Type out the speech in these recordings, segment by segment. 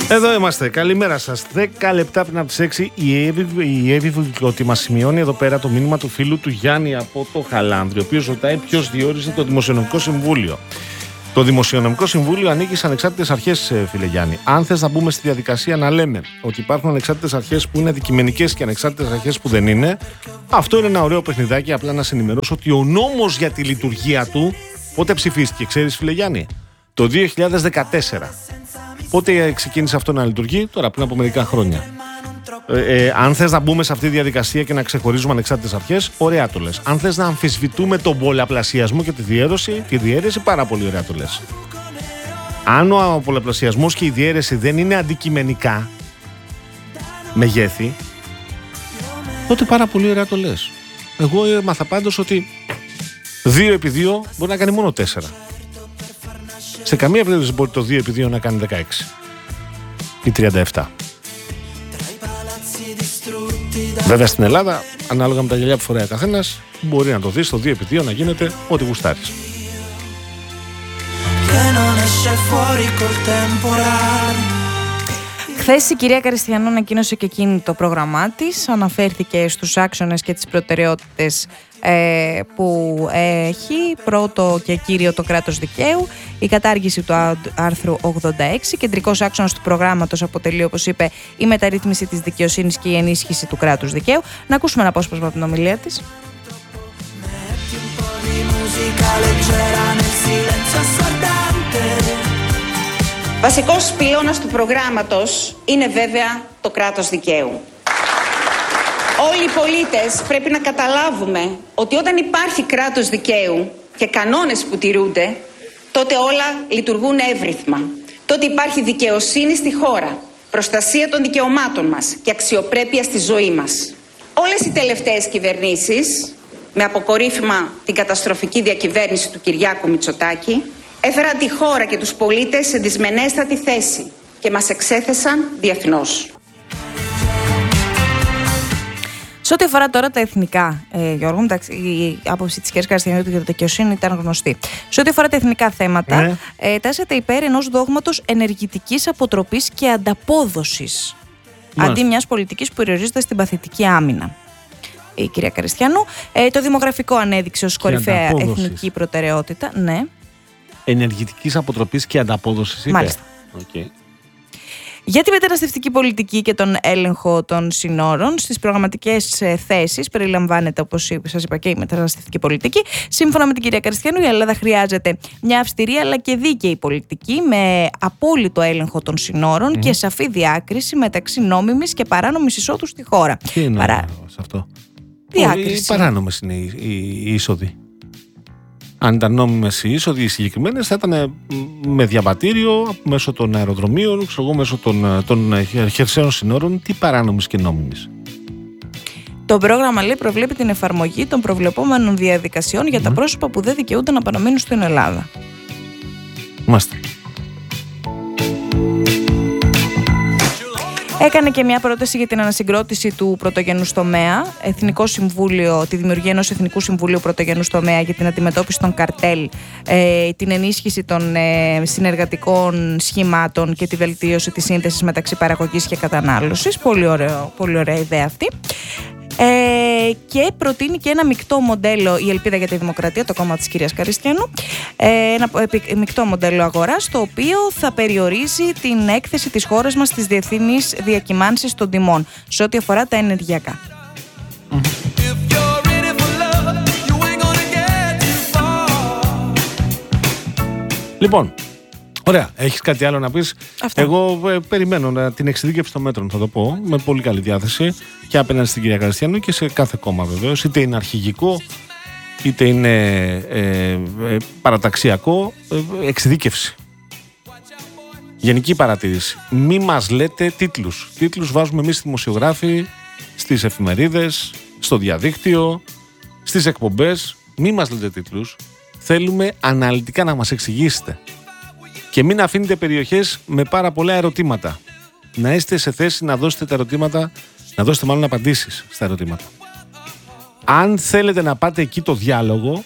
Εδώ είμαστε. Καλημέρα σας. 10 λεπτά πριν από τις 6 η Εύη Βουλκώτη μας σημειώνει εδώ πέρα το μήνυμα του φίλου του Γιάννη από το Χαλάνδρη, ο οποίος ρωτάει ποιος διόρισε το Δημοσιονομικό Συμβούλιο. Το Δημοσιονομικό Συμβούλιο ανήκει σε ανεξάρτητες αρχές, φίλε Γιάννη. Αν θες να μπούμε στη διαδικασία να λέμε ότι υπάρχουν ανεξάρτητες αρχές που είναι αντικειμενικές και ανεξάρτητες αρχές που δεν είναι, αυτό είναι ένα ωραίο παιχνιδάκι. Απλά να σε ενημερώσω ότι ο νόμος για τη λειτουργία του πότε ψηφίστηκε, ξέρεις, φίλε Γιάννη? Το 2014. Πότε ξεκίνησε αυτό να λειτουργεί? Τώρα, πριν από μερικά χρόνια. Αν θες να μπούμε σε αυτή τη διαδικασία και να ξεχωρίζουμε ανεξάρτητες αρχές, ωραία το λες. Αν θες να αμφισβητούμε τον πολλαπλασιασμό και τη διαίρεση, πάρα πολύ ωραία το λες. Αν ο πολλαπλασιασμός και η διαίρεση δεν είναι αντικειμενικά μεγέθη, τότε πάρα πολύ ωραία το λες. Εγώ έμαθα πάντως ότι 2 επί 2 μπορεί να κάνει μόνο 4. Σε καμία περίπτωση μπορεί το 2 επί 2 να κάνει 16 ή 37. Βέβαια στην Ελλάδα, ανάλογα με τα γυαλιά που φοράει ο καθένας, μπορεί να το δει στο 2 επί 2 να γίνεται ό,τι γουστάρεις. Χθες η κυρία Καριστιανού ανακοίνωσε και εκείνη το πρόγραμμά της. Αναφέρθηκε στους άξονες και τις προτεραιότητες που έχει. Πρώτο και κύριο το κράτος δικαίου, η κατάργηση του άρθρου 86. Κεντρικός άξονας του προγράμματος αποτελεί, όπως είπε, η μεταρρύθμιση της δικαιοσύνης και η ενίσχυση του κράτους δικαίου. Να ακούσουμε ένα απόσπασμα από την ομιλία της. Βασικός πυλώνας του προγράμματος είναι βέβαια το κράτος δικαίου. Όλοι οι πολίτες πρέπει να καταλάβουμε ότι όταν υπάρχει κράτος δικαίου και κανόνες που τηρούνται, τότε όλα λειτουργούν εύρυθμα. Τότε υπάρχει δικαιοσύνη στη χώρα, προστασία των δικαιωμάτων μας και αξιοπρέπεια στη ζωή μας. Όλες οι τελευταίες κυβερνήσεις, με αποκορύφημα την καταστροφική διακυβέρνηση του Κυριάκου Μητσοτάκη, έφεραν τη χώρα και τους πολίτες σε δυσμενέστατη θέση και μας εξέθεσαν διεθνώς. Σε ό,τι αφορά τώρα τα εθνικά, Γιώργο, η άποψη της κυρίας Καριστιανού για τη δικαιοσύνη ήταν γνωστή. Σε ό,τι αφορά τα εθνικά θέματα, τάσεται υπέρ ενός δόγματος ενεργητικής αποτροπής και ανταπόδοσης, αντί μιας πολιτικής που περιορίζεται στην παθητική άμυνα. Η κυρία Καριστιανού. Το δημογραφικό ανέδειξε ως κορυφαία εθνική προτεραιότητα. Ναι. Ενεργητικής αποτροπής και ανταπόδοσης, είπε. Μάλιστα. Okay. Για τη μεταναστευτική πολιτική και τον έλεγχο των συνόρων, στις προγραμματικές θέσεις περιλαμβάνεται, όπως σας είπα, και η μεταναστευτική πολιτική. Σύμφωνα με την κυρία Καριστιανού, η Ελλάδα χρειάζεται μια αυστηρή αλλά και δίκαιη πολιτική με απόλυτο έλεγχο των συνόρων και σαφή διάκριση μεταξύ νόμιμης και παράνομης εισόδου στη χώρα. Τι είναι σε αυτό? Διάκριση. Οι παράνομες είναι οι είσοδοι. Αν ήταν νόμιμες οι είσοδοι, οι συγκεκριμένες θα ήταν με διαβατήριο μέσω των αεροδρομίων, μέσω των χερσαίων συνόρων. Τι παράνομες και νόμιμες? Το πρόγραμμα, λέει, προβλέπει την εφαρμογή των προβλεπόμενων διαδικασιών για τα πρόσωπα που δεν δικαιούνται να παραμείνουν στην Ελλάδα. Μάλιστα. Έκανε και μια πρόταση για την ανασυγκρότηση του πρωτογενούς τομέα, τη δημιουργία ενός Εθνικού Συμβουλίου Πρωτογενούς τομέα για την αντιμετώπιση των καρτέλ, την ενίσχυση των συνεργατικών σχημάτων και τη βελτίωση της σύνδεσης μεταξύ παραγωγής και κατανάλωσης. Πολύ ωραία ιδέα αυτή. Και προτείνει και ένα μεικτό μοντέλο, η Ελπίδα για τη Δημοκρατία, το κόμμα της κυρίας Καριστιανού, ένα μεικτό μοντέλο αγοράς, το οποίο θα περιορίζει την έκθεση της χώρας μας στις διεθνείς διακυμάνσεις των τιμών σε ό,τι αφορά τα ενεργειακά. Λοιπόν, ωραία. Έχεις κάτι άλλο να πεις? Αυτά. Εγώ περιμένω την εξειδίκευση των μέτρων, θα το πω, με πολύ καλή διάθεση και απέναντι στην κυρία Καριστιανού και σε κάθε κόμμα βεβαίως. Είτε είναι αρχηγικό, είτε είναι παραταξιακό. Εξειδίκευση. Γενική παρατήρηση. Μη μας λέτε τίτλους. Τίτλους βάζουμε εμείς οι δημοσιογράφοι στις εφημερίδες, στο διαδίκτυο, στις εκπομπές. Μη μας λέτε τίτλους. Θέλουμε αναλυτικά να μας εξηγήσετε. Και μην αφήνετε περιοχές με πάρα πολλά ερωτήματα. Να είστε σε θέση να δώσετε τα ερωτήματα, να δώσετε μάλλον απαντήσεις στα ερωτήματα. Αν θέλετε να πάτε εκεί το διάλογο,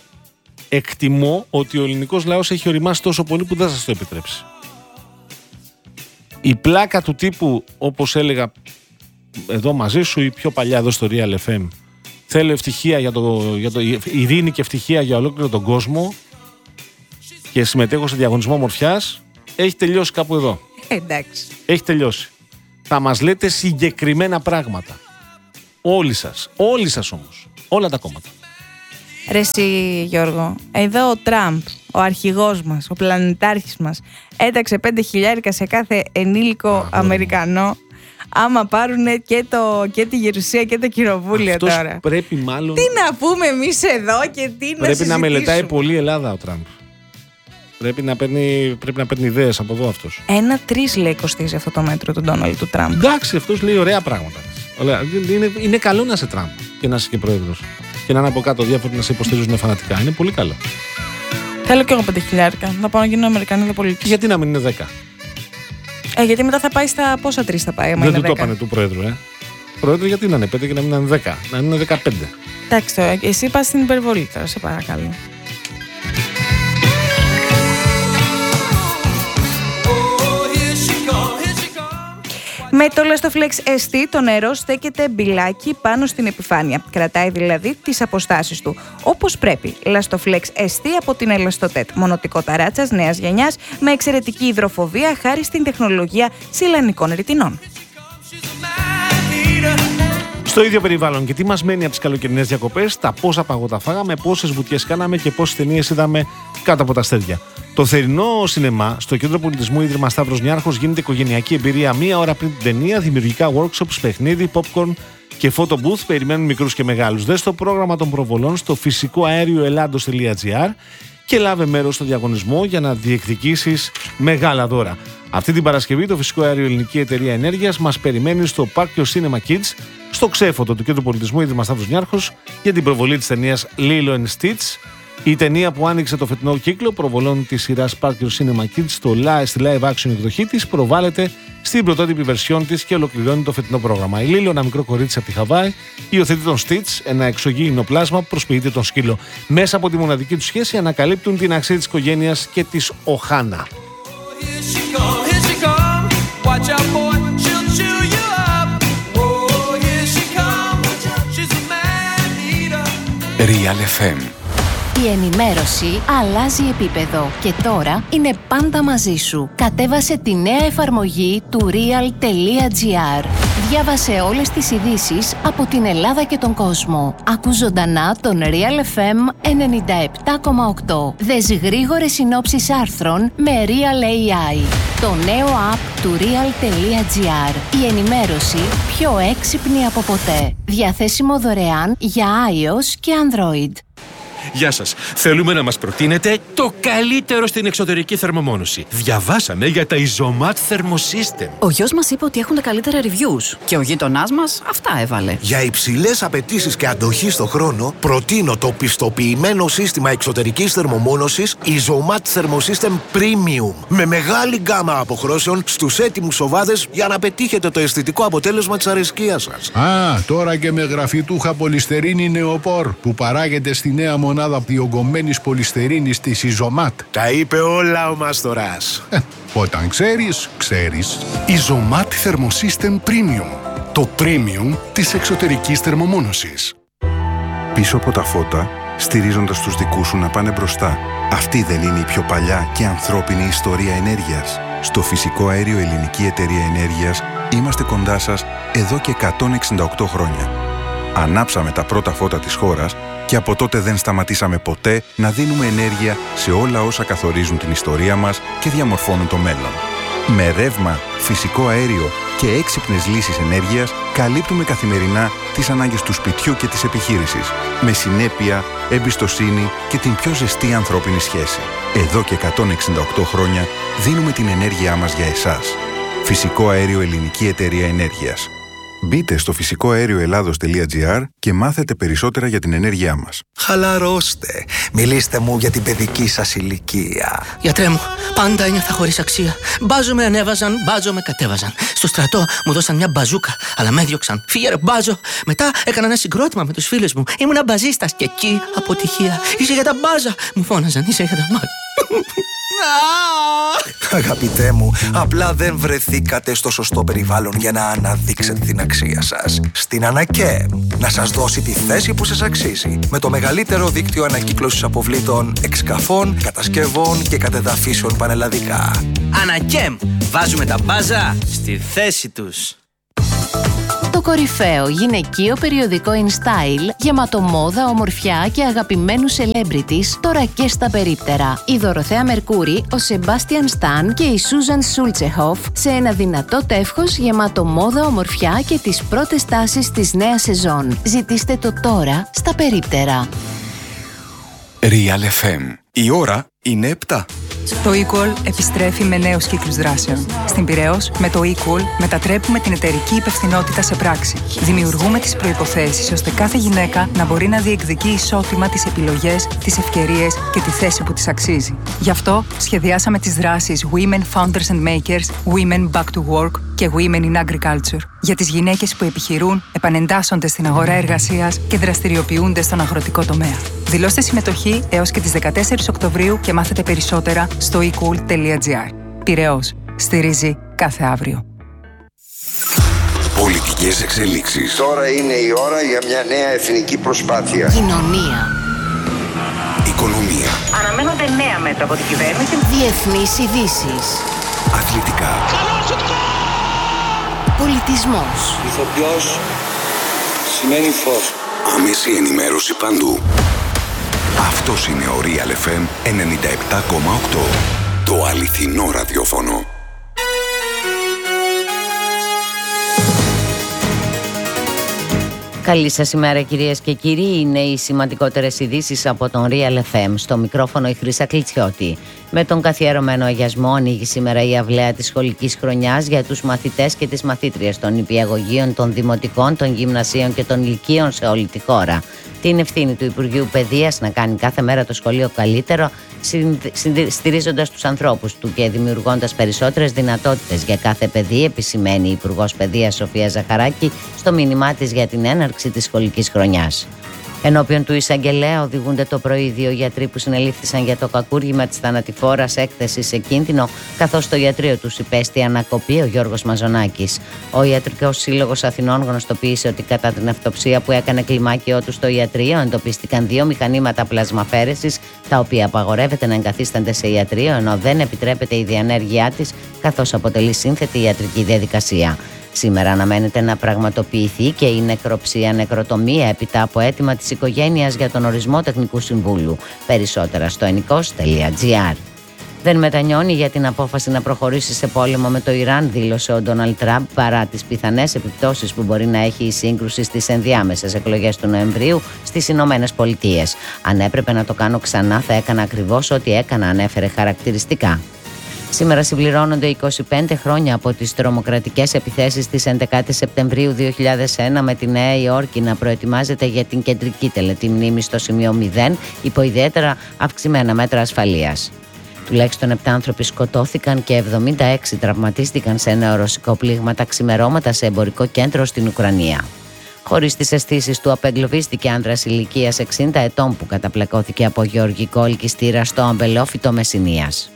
εκτιμώ ότι ο ελληνικός λαός έχει οριμάσει τόσο πολύ που δεν θα σας το επιτρέψει. Η πλάκα του τύπου, όπως έλεγα εδώ μαζί σου ή πιο παλιά εδώ στο Real FM, θέλω ευτυχία για το ειρήνη και ευτυχία για ολόκληρο τον κόσμο και συμμετέχω σε διαγωνισμό ομορφιάς, έχει τελειώσει κάπου εδώ. Εντάξει. Έχει τελειώσει. Θα μας λέτε συγκεκριμένα πράγματα. Όλοι σας όμως. Όλα τα κόμματα. Ρε εσύ, Γιώργο, εδώ ο Τραμπ, ο αρχηγός μας, ο πλανητάρχης μας, έταξε 5.000 σε κάθε ενήλικο Αμερικανό. Άμα πάρουν και τη γερουσία και το κοινοβούλιο. Αυτός τώρα. Πρέπει μάλλον. Τι να πούμε εμείς εδώ και τι να πρέπει να μελετάει πολύ η Ελλάδα ο Τραμπ. Πρέπει να παίρνει ιδέες από εδώ αυτός. 1-3 λέει κοστίζει αυτό το μέτρο του Ντόναλντ του Τραμπ. Εντάξει, αυτός λέει ωραία πράγματα. Είναι καλό να είσαι Τραμπ και να είσαι και πρόεδρος. Και να είναι από κάτω διάφοροι να σε υποστηρίζουν φανατικά. Είναι πολύ καλό. Θέλω κι εγώ 5.000. Να πάω να γίνω Αμερικανίδα πολίτης. Γιατί να μην είναι 10. Γιατί μετά θα πάει στα πόσα 3 θα πάει. Δεν του το είπανε του πρόεδρου, Πρόεδρε, γιατί να είναι 5 και να μην είναι 10, να είναι 15. Εντάξει τώρα, εσύ πας στην υπερβολή τώρα, σε παρακαλώ. Με το Lastoflex ST το νερό στέκεται μπιλάκι πάνω στην επιφάνεια. Κρατάει δηλαδή τις αποστάσεις του όπως πρέπει. Lastoflex ST από την Elastotet. Μονοτικό ταράτσας νέας γενιάς με εξαιρετική υδροφοβία χάρη στην τεχνολογία σιλανικών ρητινών. Στο ίδιο περιβάλλον και τι μας μένει από τις καλοκαιρινές διακοπές, τα πόσα παγωτά φάγαμε, πόσες βουτιές κάναμε και πόσες ταινίες είδαμε κάτω από τα αστέρια. Το θερινό σινεμά στο Κέντρο Πολιτισμού Ίδρυμα Σταύρος Νιάρχος γίνεται οικογενειακή εμπειρία μία ώρα πριν την ταινία, δημιουργικά workshops, παιχνίδι, popcorn και photo booth. Περιμένουν μικρούς και μεγάλους. Δες το πρόγραμμα των προβολών στο φυσικό αέριο Ελλάδος.gr και λάβε μέρος στο διαγωνισμό για να διεκδικήσεις μεγάλα δώρα. Αυτή την Παρασκευή το Φυσικό Αέριο Ελληνική Εταιρεία Ενέργειας μας περιμένει στο Park Your Cinema Kids, στο ξέφωτο του Κέντρου Πολιτισμού Ίδρυμα Σταύρος Νιάρχος για την προβολή της ταινίας Lilo & Stitch. Η ταινία που άνοιξε το φετινό κύκλο προβολών της σειράς Park Your Cinema Kids στη live action εκδοχή της προβάλλεται στην πρωτότυπη βερσιόν της και ολοκληρώνει το φετινό πρόγραμμα. Η Lilo, ένα μικρό κορίτσι από τη Χαβάη, υιοθετεί τον Stitch, ένα εξωγήινο πλάσμα που προσποιείται τον σκύλο. Μέσα από τη μοναδική του σχέση ανακαλύπτουν την αξία της οικογένειας και της Οχάνα. Real FM. Η ενημέρωση αλλάζει επίπεδο και τώρα είναι πάντα μαζί σου. Κατέβασε τη νέα εφαρμογή του real.gr. Διάβασε όλες τις ειδήσεις από την Ελλάδα και τον κόσμο. Ακού ζωντανά τον Real FM 97,8. Δες γρήγορες συνόψεις άρθρων με Real AI. Το νέο app του real.gr. Η ενημέρωση πιο έξυπνη από ποτέ. Διαθέσιμο δωρεάν για iOS και Android. Γεια σας. Θέλουμε να μας προτείνετε το καλύτερο στην εξωτερική θερμομόνωση. Διαβάσαμε για τα Isomat Thermosystem. Ο γιος μας είπε ότι έχουν τα καλύτερα reviews και ο γείτονάς μας αυτά έβαλε. Για υψηλές απαιτήσεις και αντοχή στο χρόνο, προτείνω το πιστοποιημένο σύστημα εξωτερικής θερμομόνωσης Isomat Thermosystem Premium. Με μεγάλη γκάμα αποχρώσεων στους έτοιμους σοβάδες για να πετύχετε το αισθητικό αποτέλεσμα της αρεσκίας σας. Τώρα και με γραφιτούχα πολυστερίνη νεοπόρ που παράγεται στη νέα μονάδα διογκωμένης πολυστερίνης της Isomat. Τα είπε όλα ο Μάστορας. Όταν ξέρεις, ξέρεις. Isomat Thermosystem Premium. Το premium της εξωτερικής θερμομόνωσης. Πίσω από τα φώτα, στηρίζοντας τους δικούς σου να πάνε μπροστά. Αυτή δεν είναι η πιο παλιά και ανθρώπινη ιστορία ενέργειας. Στο Φυσικό Αέριο Ελληνική Εταιρεία Ενέργειας είμαστε κοντά σας εδώ και 168 χρόνια. Ανάψαμε τα πρώτα φώτα της χώρας και από τότε δεν σταματήσαμε ποτέ να δίνουμε ενέργεια σε όλα όσα καθορίζουν την ιστορία μας και διαμορφώνουν το μέλλον. Με ρεύμα, φυσικό αέριο και έξυπνες λύσεις ενέργειας καλύπτουμε καθημερινά τις ανάγκες του σπιτιού και της επιχείρησης. Με συνέπεια, εμπιστοσύνη και την πιο ζεστή ανθρώπινη σχέση. Εδώ και 168 χρόνια δίνουμε την ενέργειά μας για εσάς. Φυσικό Αέριο Ελληνική Εταιρεία Ενέργειας. Μπείτε στο φυσικοαέρioελλάδος.gr και μάθετε περισσότερα για την ενέργειά μας. Χαλαρώστε. Μιλήστε μου για την παιδική σας ηλικία. Γιατρέ μου, πάντα ένιωθα χωρίς αξία. Μπάζο με ανέβαζαν, μπάζο με κατέβαζαν. Στο στρατό μου δώσαν μια μπαζούκα, αλλά με έδιωξαν. Φύγε ρε μπάζο. Μετά έκανα ένα συγκρότημα με τους φίλους μου. Ήμουνα μπαζίστας και εκεί αποτυχία. Είσαι για τα μπάζα, μου φώναζαν, είσαι για τα μάτια. Αγαπητέ μου, απλά δεν βρεθήκατε στο σωστό περιβάλλον για να αναδείξετε την αξία σας. Στην Ανακέμ, να σας δώσει τη θέση που σας αξίζει. Με το μεγαλύτερο δίκτυο ανακύκλωσης αποβλήτων, εξκαφών, κατασκευών και κατεδαφίσεων πανελλαδικά. Ανακέμ, βάζουμε τα μπάζα στη θέση τους. Το κορυφαίο γυναικείο περιοδικό InStyle, γεμάτο μόδα, ομορφιά και αγαπημένους celebrities, τώρα και στα περίπτερα. Η Δωροθέα Μερκούρη, ο Σεμπάστιαν Σταν και η Σούζαν Σούλτσεχοφ σε ένα δυνατό τεύχος γεμάτο μόδα, ομορφιά και τις πρώτες τάσεις της νέας σεζόν. Ζητήστε το τώρα στα περίπτερα. Real FM. Η ώρα είναι 7. Το eQual επιστρέφει με νέους κύκλους δράσεων. Στην Πειραιώς, με το eQual μετατρέπουμε την εταιρική υπευθυνότητα σε πράξη. Δημιουργούμε τις προϋποθέσεις ώστε κάθε γυναίκα να μπορεί να διεκδικεί ισότιμα τις επιλογές, τις ευκαιρίες και τη θέση που της αξίζει. Γι' αυτό σχεδιάσαμε τις δράσεις Women Founders and Makers, Women Back to Work και Women in Agriculture για τις γυναίκες που επιχειρούν, επανεντάσσονται στην αγορά εργασίας και δραστηριοποιούνται στον αγροτικό τομέα. Δηλώστε συμμετοχή έως και τις 14 Οκτωβρίου και μάθετε περισσότερα στο ecool.gr. Πειραιώς. Στηρίζει κάθε αύριο. Πολιτικές εξελίξεις. Τώρα είναι η ώρα για μια νέα εθνική προσπάθεια. Κοινωνία. Οικονομία. Αναμένονται νέα μέτρα από την κυβέρνηση. Διεθνείς ειδήσεις. Αθλητικά. Πολιτισμός. Ηθοποιός σημαίνει φως. Άμεση ενημέρωση παντού. Αυτός είναι ο Real FM 97,8. Το αληθινό ραδιόφωνο. Καλή σας ημέρα κυρίες και κύριοι, είναι οι σημαντικότερες ειδήσεις από τον Real FM. Στο μικρόφωνο η Χρύσα Κλιτσιώτη. Με τον καθιερωμένο αγιασμό ανοίγει σήμερα η αυλαία της σχολικής χρονιάς για τους μαθητές και τις μαθήτριες των νηπιαγωγείων, των δημοτικών, των γυμνασίων και των λυκείων σε όλη τη χώρα. Την ευθύνη του Υπουργείου Παιδείας να κάνει κάθε μέρα το σχολείο καλύτερο, στηρίζοντας τους ανθρώπους του και δημιουργώντας περισσότερες δυνατότητες για κάθε παιδί, επισημαίνει η Υπουργός Παιδείας Σοφία Ζαχαράκη στο μήνυμά της για την έναρξη της σχολικής χρονιάς. Ενώπιον του εισαγγελέα οδηγούνται το πρωί δύο γιατροί που συνελήφθησαν για το κακούργημα της θανατηφόρας έκθεσης σε κίνδυνο, καθώς το ιατρείο τους υπέστη ανακοπή, ο Γιώργος Μαζονάκης. Ο Ιατρικός Σύλλογος Αθηνών γνωστοποίησε ότι κατά την αυτοψία που έκανε κλιμάκιό του στο ιατρείο εντοπίστηκαν 2 μηχανήματα πλασμαφέρεσης, τα οποία απαγορεύεται να εγκαθίστανται σε ιατρείο, ενώ δεν επιτρέπεται η διανέργειά της, καθώς αποτελεί σύνθετη ιατρική διαδικασία. Σήμερα αναμένεται να πραγματοποιηθεί και η νεκροψία-νεκροτομία έπειτα από αίτημα της οικογένειας για τον ορισμό τεχνικού συμβούλου. Περισσότερα στο ennikos.gr. Δεν μετανιώνει για την απόφαση να προχωρήσει σε πόλεμο με το Ιράν, δήλωσε ο Ντόναλντ Τραμπ, παρά τις πιθανές επιπτώσεις που μπορεί να έχει η σύγκρουση στις ενδιάμεσες εκλογές του Νοεμβρίου στις Ηνωμένες Πολιτείες. Αν έπρεπε να το κάνω ξανά, θα έκανα ακριβώς ό,τι έκανα, ανέφερε χαρακτηριστικά. Σήμερα συμπληρώνονται 25 χρόνια από τις τρομοκρατικές επιθέσεις της 11 Σεπτεμβρίου 2001, με τη Νέα Υόρκη να προετοιμάζεται για την κεντρική τελετή μνήμη στο σημείο 0 υπό ιδιαίτερα αυξημένα μέτρα ασφαλείας. Τουλάχιστον 7 άνθρωποι σκοτώθηκαν και 76 τραυματίστηκαν σε ένα ρωσικό πλήγμα τα ξημερώματα σε εμπορικό κέντρο στην Ουκρανία. Χωρίς τις αισθήσεις του, απεγκλωβίστηκε άνδρας ηλικίας 60 ετών που καταπλακώθηκε από γεωργικό ελκυστήρα στο αμπελόφυτο Μεσσηνίας.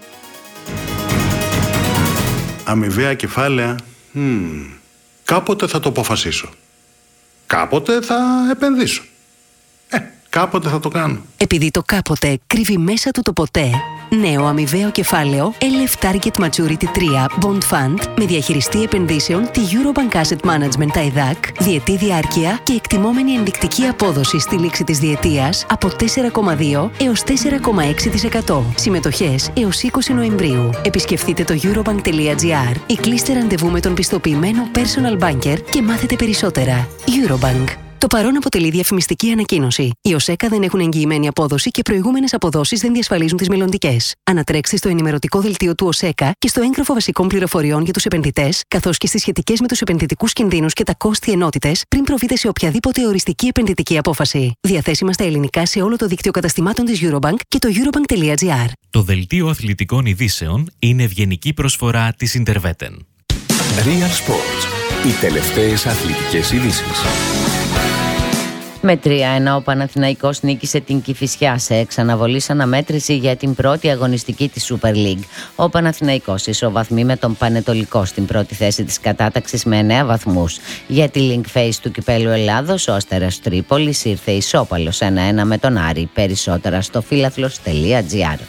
Αμοιβαία κεφάλαια. Κάποτε θα το αποφασίσω. Κάποτε θα επενδύσω. Κάποτε θα το κάνω. Επειδή το κάποτε κρύβει μέσα του το ποτέ, νέο αμοιβαίο κεφάλαιο LF Target Maturity 3 Bond Fund με διαχειριστή επενδύσεων τη Eurobank Asset Management ΤΑΙΔΑΚ, διετή διάρκεια και εκτιμόμενη ενδεικτική απόδοση στη λήξη της διετίας από 4,2 έως 4,6%. Συμμετοχές έως 20 Νοεμβρίου. Επισκεφτείτε το eurobank.gr ή κλείστε ραντεβού με τον πιστοποιημένο personal banker και μάθετε περισσότερα. Eurobank. Το παρόν αποτελεί διαφημιστική ανακοίνωση. Οι ΟΣΕΚΑ δεν έχουν εγγυημένη απόδοση και προηγούμενες αποδόσεις δεν διασφαλίζουν τις μελλοντικές. Ανατρέξτε στο ενημερωτικό δελτίο του ΟΣΕΚΑ και στο έγγραφο βασικών πληροφοριών για τους επενδυτές, καθώς και στις σχετικές με τους επενδυτικούς κινδύνους και τα κόστη ενότητες, πριν προβείτε σε οποιαδήποτε οριστική επενδυτική απόφαση. Διαθέσιμα στα ελληνικά σε όλο το δίκτυο καταστημάτων της Eurobank και το eurobank.gr. Το δελτίο αθλητικών ειδήσεων είναι ευγενική προσφορά της Interveten. Real Sports. Οι τελευταίες αθλητικές ειδήσεις. Με 3-1 ο Παναθηναϊκός νίκησε την Κηφισιά σε εξαναβολής αναμέτρηση για την πρώτη αγωνιστική της Super League. Ο Παναθηναϊκός ισοβαθμεί με τον Πανετολικό στην πρώτη θέση της κατάταξης με 9 βαθμούς. Για τη link phase του Κυπέλλου Ελλάδος, ο Αστέρας Τρίπολης ήρθε ισόπαλος 1-1 με τον Άρη. Περισσότερα στο φίλαθλος.gr.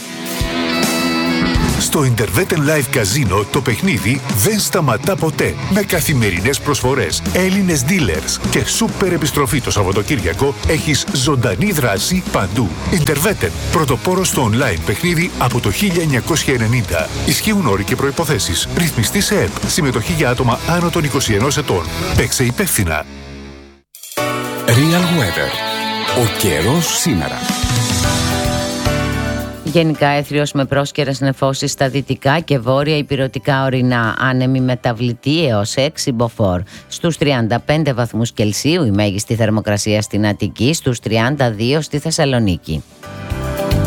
Στο Interveten Live Casino το παιχνίδι δεν σταματά ποτέ. Με καθημερινές προσφορές, Έλληνες dealers και σούπερ επιστροφή το Σαββατοκύριακο έχεις ζωντανή δράση παντού. Interveten, πρωτοπόρο στο online παιχνίδι από το 1990. Ισχύουν όροι και προϋποθέσεις. Ρυθμιστή σε ΕΠ. Συμμετοχή για άτομα άνω των 21 ετών. Παίξε υπεύθυνα. Real Weather. Ο καιρός σήμερα. Γενικά έθριος με πρόσκαιρες νεφώσεις στα δυτικά και βόρεια ηπειρωτικά ορεινά, άνεμη μεταβλητή έως 6 μποφόρ. Στους 35 βαθμούς Κελσίου η μέγιστη θερμοκρασία στην Αττική, στους 32 στη Θεσσαλονίκη.